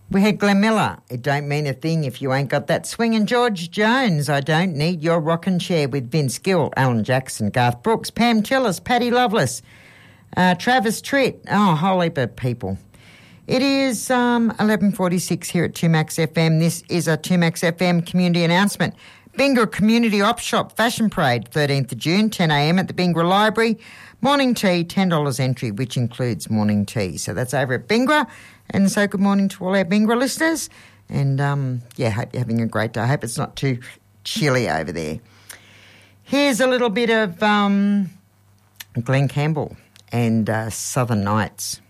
We had Glenn Miller. It don't mean a thing if you ain't got that swing. And George Jones, I don't need your rockin' chair, with Vince Gill, Alan Jackson, Garth Brooks, Pam Tillis, Paddy Loveless, Travis Tritt. Oh, a whole heap of people. It is 11:46 here at 2Max FM. This is a 2Max FM community announcement. Bingra Community Op Shop Fashion Parade, 13th of June, 10 a.m. at the Bingra Library. Morning tea, $10 entry, which includes morning tea. So that's over at Bingra. And so good morning to all our Bingra listeners. And, hope you're having a great day. I hope it's not too chilly over there. Here's a little bit of Glenn Campbell and Southern Nights.